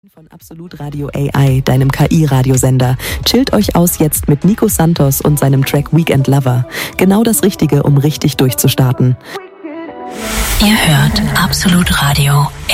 Von Absolut Radio AI, deinem KI-Radiosender. Chillt euch aus jetzt mit Nico Santos und seinem Track Weekend Lover. Genau das Richtige, um richtig durchzustarten. Ihr hört Absolut Radio.